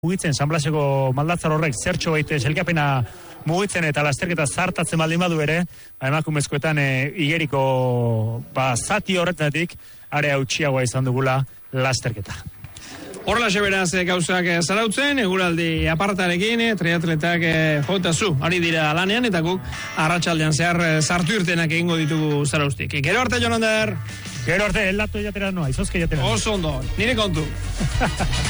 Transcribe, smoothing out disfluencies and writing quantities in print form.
mugitzen San Blaseko maldatzar horrek zertxo baite selkapena mugitzen eta lasterketa zartatzen baldin badu ere, emakumezkoetan igeriko zati horretatik are hautsiagoa izan dugula lasterketa. Horrela beraz gauzak zarautzen, eguraldi apartarekin, triatletak jotazu, ari dira lanean, eta guk arratsaldean zehar sartu irtenak egingo ditugu zaraustik. Gero arte, Jonander! Gero arte, el lato jatera noa, izozke jatera. Oso ondo, nire kontu.